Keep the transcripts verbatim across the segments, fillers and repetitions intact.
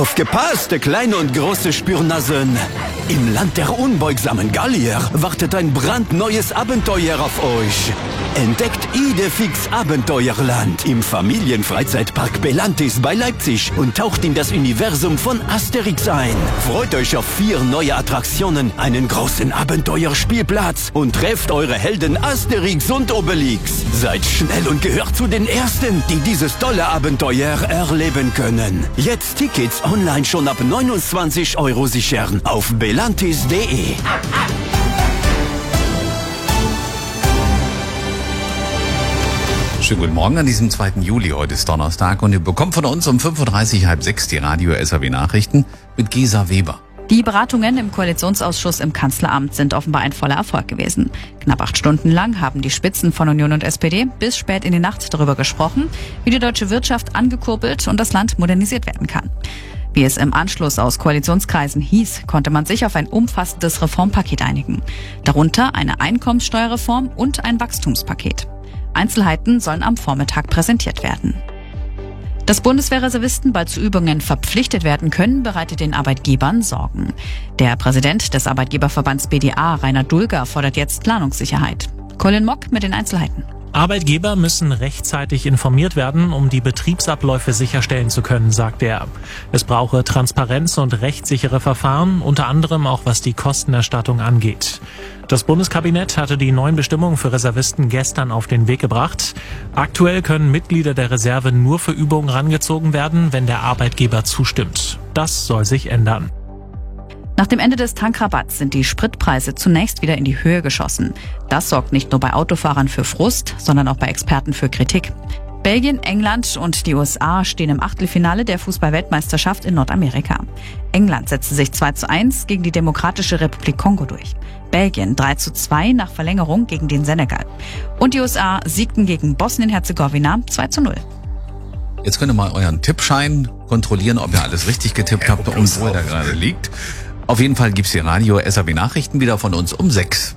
Aufgepasst, kleine und große Spürnasen! Im Land der unbeugsamen Gallier wartet ein brandneues Abenteuer auf euch. Entdeckt Idefix Abenteuerland im Familienfreizeitpark Belantis bei Leipzig und taucht in das Universum von Asterix ein. Freut euch auf vier neue Attraktionen, einen großen Abenteuerspielplatz und trefft eure Helden Asterix und Obelix. Seid schnell und gehört zu den Ersten, die dieses tolle Abenteuer erleben können. Jetzt Tickets online schon ab neunundzwanzig Euro sichern auf belantis punkt de. Schönen guten Morgen an diesem zweiten Juli. Heute ist Donnerstag und ihr bekommt von uns um fünf Uhr dreißig, halb sechs die Radio S R W Nachrichten mit Gesa Weber. Die Beratungen im Koalitionsausschuss im Kanzleramt sind offenbar ein voller Erfolg gewesen. Knapp acht Stunden lang haben die Spitzen von Union und S P D bis spät in die Nacht darüber gesprochen, wie die deutsche Wirtschaft angekurbelt und das Land modernisiert werden kann. Wie es im Anschluss aus Koalitionskreisen hieß, konnte man sich auf ein umfassendes Reformpaket einigen. Darunter eine Einkommenssteuerreform und ein Wachstumspaket. Einzelheiten sollen am Vormittag präsentiert werden. Dass Bundeswehrreservisten bald zu Übungen verpflichtet werden können, bereitet den Arbeitgebern Sorgen. Der Präsident des Arbeitgeberverbands B D A, Rainer Dulger, fordert jetzt Planungssicherheit. Colin Mock mit den Einzelheiten. Arbeitgeber müssen rechtzeitig informiert werden, um die Betriebsabläufe sicherstellen zu können, sagt er. Es brauche Transparenz und rechtssichere Verfahren, unter anderem auch was die Kostenerstattung angeht. Das Bundeskabinett hatte die neuen Bestimmungen für Reservisten gestern auf den Weg gebracht. Aktuell können Mitglieder der Reserve nur für Übungen rangezogen werden, wenn der Arbeitgeber zustimmt. Das soll sich ändern. Nach dem Ende des Tankrabatts sind die Spritpreise zunächst wieder in die Höhe geschossen. Das sorgt nicht nur bei Autofahrern für Frust, sondern auch bei Experten für Kritik. Belgien, England und die U S A stehen im Achtelfinale der Fußball-Weltmeisterschaft in Nordamerika. England setzte sich zwei zu eins gegen die Demokratische Republik Kongo durch. Belgien drei zu zwei nach Verlängerung gegen den Senegal. Und die U S A siegten gegen Bosnien-Herzegowina zwei zu null. Jetzt könnt ihr mal euren Tippschein kontrollieren, ob ihr alles richtig getippt habt und wo er da gerade liegt. Auf jeden Fall gibt's hier Radio S R W Nachrichten wieder von uns um sechs.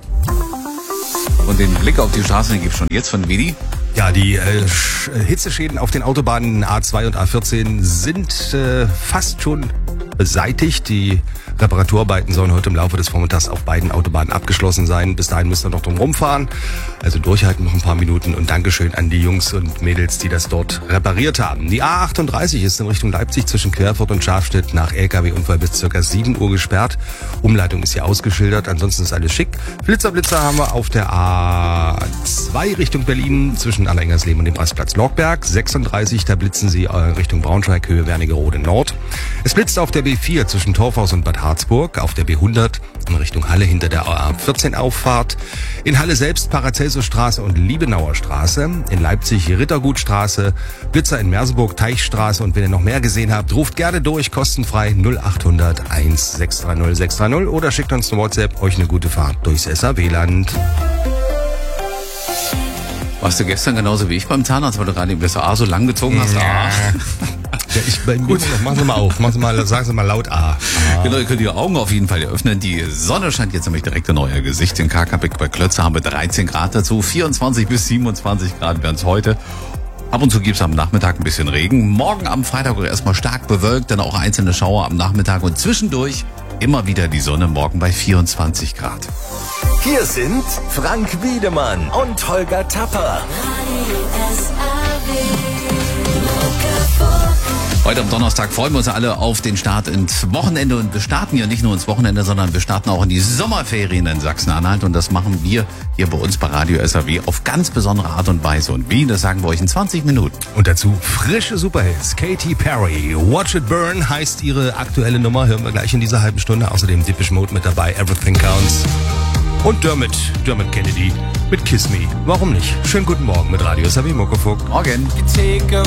Und den Blick auf die Straßen, den gibt's schon jetzt von Vidi. Ja, die äh, Hitzeschäden auf den Autobahnen A zwei und A vierzehn sind äh, fast schon beseitigt. Die Reparaturarbeiten sollen heute im Laufe des Vormittags auf beiden Autobahnen abgeschlossen sein. Bis dahin müsst ihr noch drum rumfahren. Also durchhalten noch ein paar Minuten und Dankeschön an die Jungs und Mädels, die das dort repariert haben. Die A achtunddreißig ist in Richtung Leipzig zwischen Querfurt und Schafstedt nach L K W-Unfall bis circa sieben Uhr gesperrt. Umleitung ist hier ausgeschildert, ansonsten ist alles schick. Blitzerblitzer haben wir auf der A zwei Richtung Berlin zwischen Anhängersleben und dem Rastplatz Lorberg. sechsunddreißig, da blitzen sie Richtung Braunschweig, Höhe Wernigerode Nord. Es blitzt auf der B vier zwischen Torfhaus und Bad Harzburg, auf der B hundert in Richtung Halle hinter der A vierzehn Auffahrt. In Halle selbst Paracelsusstraße und Liebenauer Straße. In Leipzig Rittergutstraße, Blitzer in Merseburg, Teichstraße. Und wenn ihr noch mehr gesehen habt, ruft gerne durch, kostenfrei null achthundert eins sechs drei null sechs drei null oder schickt uns eine WhatsApp. Euch eine gute Fahrt durchs S R W-Land. Warst du gestern genauso wie ich beim Zahnarzt, weil du gerade das A so lang gezogen hast? Ja. Ja, ich, bei Gut, machen Sie mal auf, machen Sie mal, sagen Sie mal laut A. A. Genau, ihr könnt die Augen auf jeden Fall öffnen. Die Sonne scheint jetzt nämlich direkt in euer Gesicht. In Karkabeck bei Klötze haben wir dreizehn Grad dazu. vierundzwanzig bis siebenundzwanzig Grad werden es heute. Ab und zu gibt's am Nachmittag ein bisschen Regen. Morgen am Freitag erstmal stark bewölkt, dann auch einzelne Schauer am Nachmittag und zwischendurch immer wieder die Sonne, morgen bei vierundzwanzig Grad. Hier sind Frank Wiedemann und Holger Tapper. Heute am Donnerstag freuen wir uns alle auf den Start ins Wochenende und wir starten ja nicht nur ins Wochenende, sondern wir starten auch in die Sommerferien in Sachsen-Anhalt und das machen wir hier bei uns bei Radio S R W auf ganz besondere Art und Weise. Und wie, das sagen wir euch in zwanzig Minuten. Und dazu frische Superhits. Katy Perry, Watch It Burn heißt ihre aktuelle Nummer, hören wir gleich in dieser halben Stunde. Außerdem Depeche Mode mit dabei, Everything Counts. Und Dermot, Dermot Kennedy mit Kiss Me. Warum nicht? Schönen guten Morgen mit Radio S R W Muckefuck. Morgen. You take a